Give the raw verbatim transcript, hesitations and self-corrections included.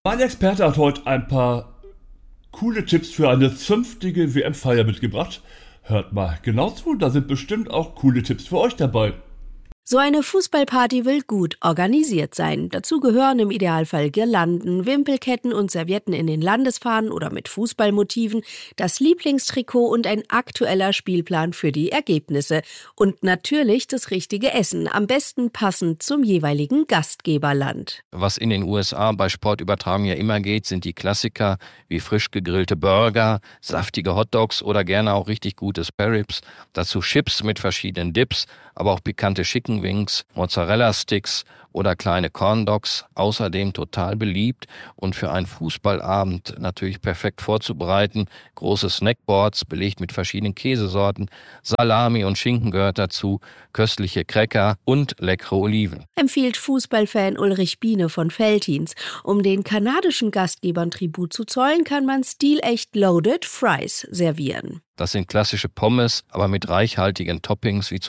Mein Experte hat heute ein paar coole Tipps für eine zünftige W M-Feier mitgebracht. Hört mal genau zu, da sind bestimmt auch coole Tipps für euch dabei. So eine Fußballparty will gut organisiert sein. Dazu gehören im Idealfall Girlanden, Wimpelketten und Servietten in den Landesfahnen oder mit Fußballmotiven, das Lieblingstrikot und ein aktueller Spielplan für die Ergebnisse. Und natürlich das richtige Essen, am besten passend zum jeweiligen Gastgeberland. Was in den U S A bei Sportübertragungen ja immer geht, sind die Klassiker wie frisch gegrillte Burger, saftige Hotdogs oder gerne auch richtig gute Spare-Ribs. Dazu Chips mit verschiedenen Dips, aber auch pikante Chicken Wings, Mozzarella-Sticks oder kleine Corn Dogs, außerdem total beliebt und für einen Fußballabend natürlich perfekt vorzubereiten. Große Snackboards, belegt mit verschiedenen Käsesorten, Salami und Schinken gehört dazu, köstliche Cracker und leckere Oliven. Empfiehlt Fußballfan Ulrich Biene von Veltins. Um den kanadischen Gastgebern Tribut zu zollen, kann man stilecht Loaded Fries servieren. Das sind klassische Pommes, aber mit reichhaltigen Toppings wie